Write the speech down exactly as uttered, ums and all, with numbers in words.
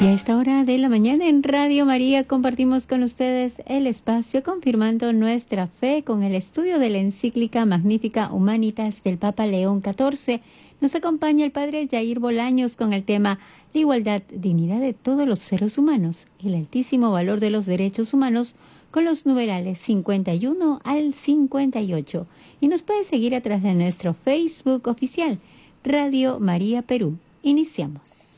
Y a esta hora de la mañana en Radio María compartimos con ustedes el espacio confirmando nuestra fe con el estudio de la encíclica Magnificat Humanitas del Papa León catorce. Nos acompaña el Padre Jair Bolaños con el tema la igualdad, dignidad de todos los seres humanos y el altísimo valor de los derechos humanos con los numerales cincuenta y uno al cincuenta y ocho. Y nos puede seguir a través de nuestro Facebook oficial, Radio María Perú. Iniciamos.